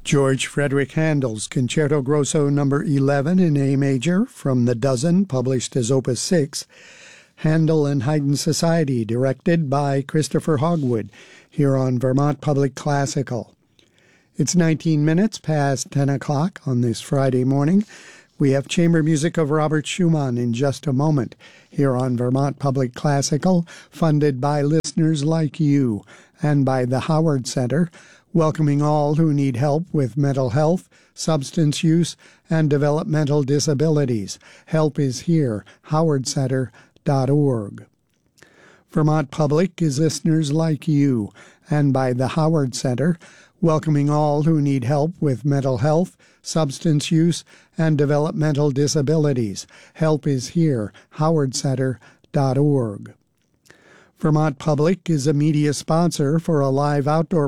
George Frederick Handel's Concerto Grosso No. 11 in A major from the Dozen, published as Opus 6, Handel and Haydn Society, directed by Christopher Hogwood, here on Vermont Public Classical. It's 19 minutes past 10 o'clock on this Friday morning. We have chamber music of Robert Schumann in just a moment, here on Vermont Public Classical, funded by listeners like you and by the Howard Center, welcoming all who need help with mental health, substance use, and developmental disabilities. Help is here, howardcenter.org. Vermont Public is listeners like you, and by the Howard Center, welcoming all who need help with mental health, substance use, and developmental disabilities. Help is here, howardcenter.org. Vermont Public is a media sponsor for a live outdoor